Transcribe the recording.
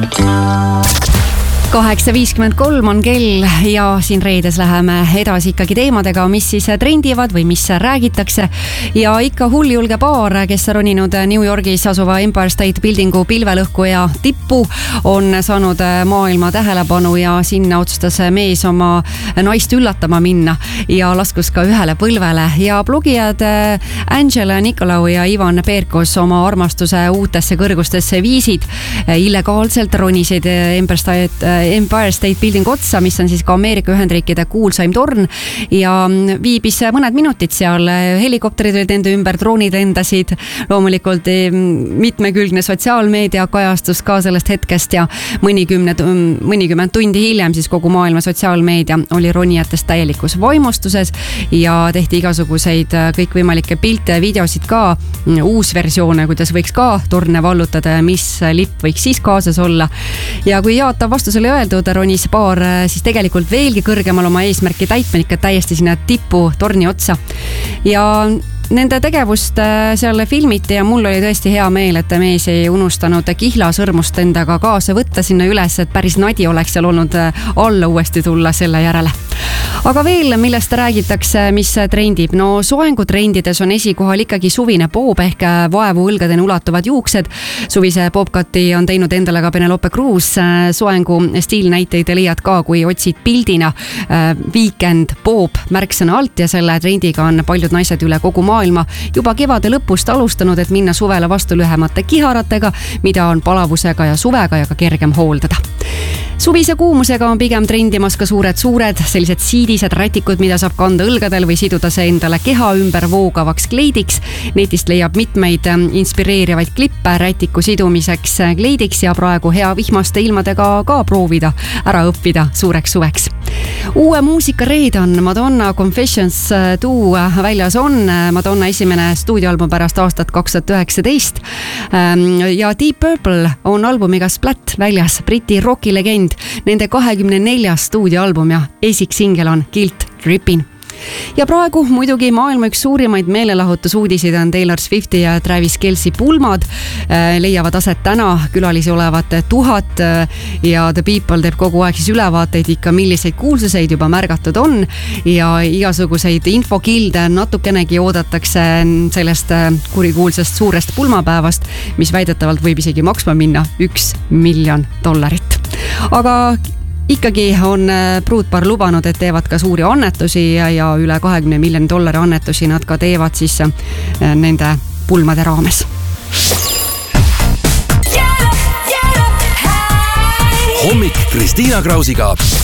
8:53 on kell ja siin reedes läheme edasi ikkagi teemadega, mis siis trendivad või mis räägitakse. Ja ikka hulljulge paar, kes roninud New Yorgis asuva Empire State Buildingu pilvelõhkuja tippu, on saanud maailma tähelepanu ja sinna otsustas mees oma naist üllatama minna ja laskus ka ühele põlvele. Ja blogijad Angela Nicolau ja Ivan Perkos oma armastuse uutesse kõrgustesse viisid. Illegaalselt ronisid Empire State Building otsa, mis on siis ka Ameerika Ühendriikide kuulsaim torn, ja viibis mõned minutid seal. Helikopterid olid nende ümber, droonid lendasid, loomulikult mitmekülgne sotsiaalmeedia kajastus ka sellest hetkest ja mõnikümmend tundi hiljem siis kogu maailma sotsiaalmeedia oli ronijatest täielikus vaimustuses ja tehti igasuguseid kõikvõimalikke pilte ja videosid ka, uusversioone, kuidas võiks ka torne vallutada ja mis lipp võiks siis kaasas olla. Ja kui jaatav vastus oli öeldud, ronis paar siis tegelikult veelgi kõrgemal oma eesmärki täitma ikka täiesti sinna tippu torni otsa. Ja nende tegevust seal filmiti ja mul oli tõesti hea meel, et mees ei unustanud kihlasõrmust endaga kaasa võtta sinna üles, et päris nadi oleks seal olnud alla uuesti tulla selle järele. Aga veel, millest räägitakse, mis trendib? No soengutrendides on esikohal ikkagi suvine poob ehk vaevu õlgadeni ulatuvad juuksed. Suvise poobkati on teinud endale ka Penelope Cruz. Soengu stiilnäiteid leiad ka, kui otsid pildina weekend poob märksõna alt ja selle trendiga on paljud naised üle kogu maailma juba kevade lõpust alustanud, et minna suvele vastu lühemate kiharatega, mida on palavusega ja suvega ja ka kergem hooldada. Suvise kuumusega on pigem trendimas ka suured, sellised siidised rätikud, mida saab kanda õlgadel või siduda see endale keha ümber voogavaks kleidiks. Netist leiab mitmeid inspireerivaid klippe rätiku sidumiseks kleidiks ja praegu hea vihmaste ilmadega ka proovida, ära õppida suureks suveks. Uue muusikareed on Madonna Confessions 2 väljas on. Madonna esimene stuudioalbum pärast aastat 2019 ja Deep Purple on albumiga Splat väljas, Briti rokilegend. Nende 24. stuudioalbum ja esiksingel on Guilt Trippin'. Ja praegu muidugi maailma üks suurimaid meelelahutusuudisid on Taylor Swifti ja Travis Kelce pulmad. Leiavad aset täna, külalisi olevat 1000 ja The People teeb kogu aeg siis ülevaateid ikka, milliseid kuulsuseid juba märgatud on ja igasuguseid infokilde natukenegi oodatakse sellest kurikuulsast suurest pulmapäevast, mis väidetavalt võib isegi maksma minna $1 miljon. Aga ikkagi on pruutpaar lubanud, et teevad ka suuri annetusi ja üle $20 miljoni annetusi nad ka teevad siis nende pulmade raames. Hommik Kristiina Krausiga.